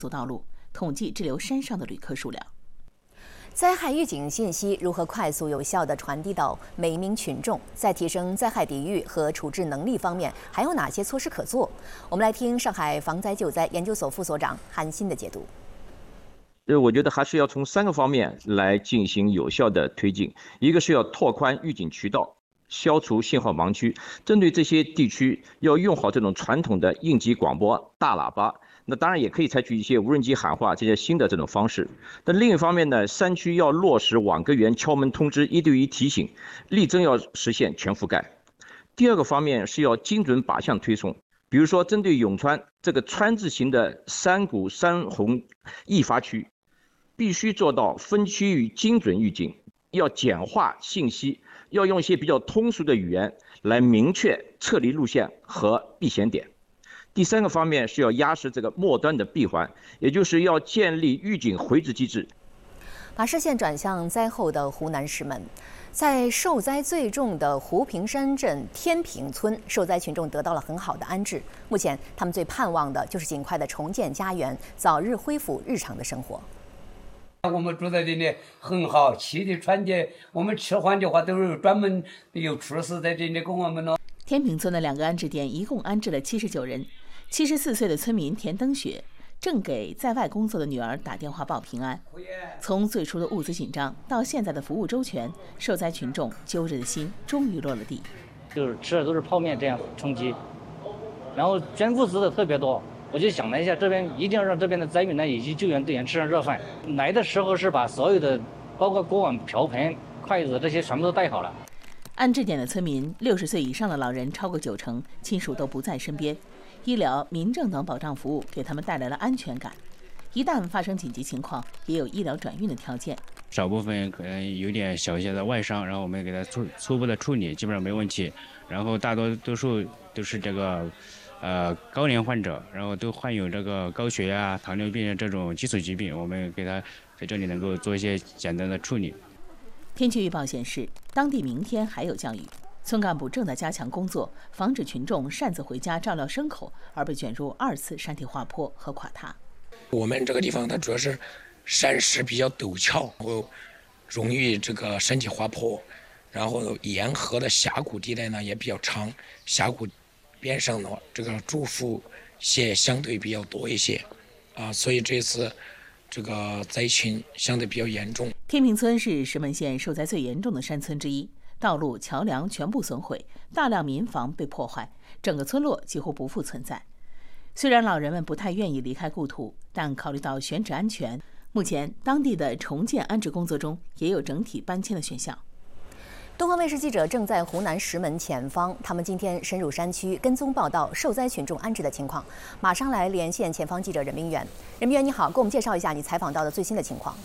阻道路，统计滞留山上的旅客数量。 灾害预警信息如何快速有效地传递到每一名群众？在提升灾害抵御和处置能力方面，还有哪些措施可做？我们来听上海防灾救灾研究所副所长韩鑫的解读。 我觉得还是要从3个方面来进行有效的推进，一个是要拓宽预警渠道，消除信号盲区，针对这些地区要用好这种传统的应急广播、大喇叭。那当然也可以采取一些无人机喊话这些新的这种方式。但另一方面呢，山区要落实网格员敲门通知、1对1提醒，力争要实现全覆盖。第2个方面是要精准靶向推送，比如说针对永川这个川字形的山谷山洪易发区，必须做到分区域精准预警，要简化信息，要用一些比较通俗的语言来明确撤离路线和避险点。第3个方面是要压实这个末端的闭环，也就是要建立预警回执机制。 把视线转向灾后的湖南石门，在受灾最重的湖平山镇天平村，受灾群众得到了很好的安置。目前，他们最盼望的就是尽快的重建家园，早日恢复日常的生活。 我们住在这里很好，气的传接，我们吃饭的话都是专门有厨师在这里给我们了。 天平村的2个安置点一共安置了79人。74岁的村民田登雪正给在外工作的女儿打电话报平安。从最初的物资紧张到现在的服务周全，受灾群众揪着的心终于落了地。 就是吃的都是泡面这样充饥，然后捐物资的特别多。我就想了一下，这边一定要让这边的灾民呢以及救援队员吃上热饭。来的时候是把所有的包括锅碗瓢盆、筷子这些全部都带好了。 安置点的村民60岁以上的老人超过90%，亲属都不在身边。医疗、民政等保障服务给他们带来了安全感。一旦发生紧急情况，也有医疗转运的条件。 少部分可能有点小一些的外伤，然后我们给他初步的处理，基本上没问题。然后多数都是这个高龄患者，然后都患有这个高血压、糖尿病这种基础疾病，我们给他在这里能够做一些简单的处理。 天气预报显示，当地明天还有降雨。村干部正在加强工作，防止群众擅自回家照料牲口而被卷入2次山体滑坡和垮塌。 我们这个地方它主要是山势比较陡峭，然后容易这个山体滑坡，然后沿河的峡谷地带呢也比较长，峡谷边上的话这个住户些相对比较多一些所以这次这个灾情相对比较严重。 天平村是石门县受灾最严重的山村之一，道路、桥梁全部损毁，大量民房被破坏，整个村落几乎不复存在。虽然老人们不太愿意离开故土，但考虑到选址安全，目前当地的重建安置工作中也有整体搬迁的选项。 东方卫视记者正在湖南石门前方，他们今天深入山区跟踪报道受灾群众安置的情况。马上来连线前方记者任明远。任明远你好，给我们介绍一下你采访到的最新的情况。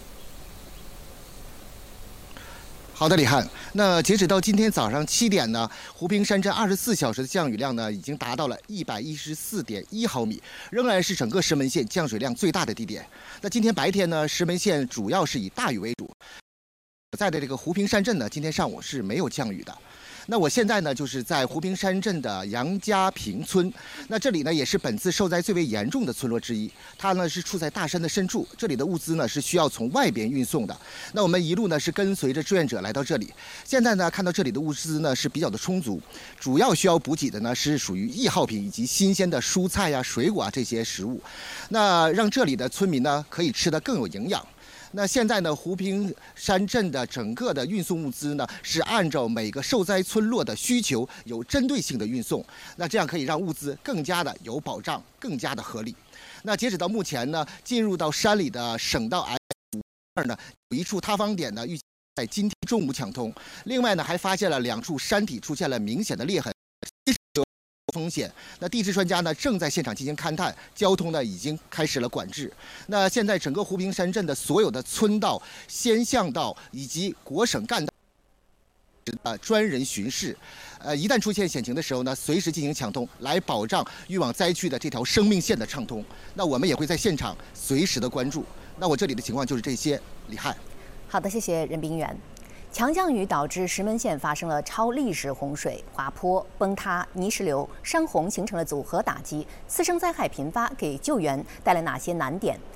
好的，李翰。那截止到今天早上7点呢，湖平山镇24小时的降雨量呢，已经达到了114.1毫米，仍然是整个石门县降水量最大的地点。那今天白天呢，石门县主要是以大雨为主。在的这个湖平山镇呢，今天上午是没有降雨的。那我现在呢，就是在湖平山镇的杨家坪村。那这里呢，也是本次受灾最为严重的村落之一。它呢是处在大山的深处，这里的物资呢是需要从外边运送的。那我们一路呢是跟随着志愿者来到这里。现在呢，看到这里的物资呢是比较的充足，主要需要补给的呢是属于易耗品以及新鲜的蔬菜呀、水果这些食物。那让这里的村民呢可以吃得更有营养。那现在呢，湖平山镇的整个的运送物资呢，是按照每个受灾村落的需求，有针对性的运送。那这样可以让物资更加的有保障，更加的合理。那截止到目前呢，进入到山里的省道 F2呢，有一处塌方点呢，预计在今天中午抢通。另外呢，还发现了2处山体出现了明显的裂痕。风险。那地质专家呢正在现场进行勘探，交通呢已经开始了管制。那现在整个湖平山镇的所有的村道、先巷道以及国省干道专人巡视，一旦出现险情的时候呢，随时进行抢通，来保障运往灾区的这条生命线的畅通。那我们也会在现场随时的关注。那我这里的情况就是这些，李翰。 好的，谢谢任冰远。 强降雨导致石门县发生了超历史洪水，滑坡、崩塌、泥石流、山洪形成了组合打击，次生灾害频发，给救援带来哪些难点？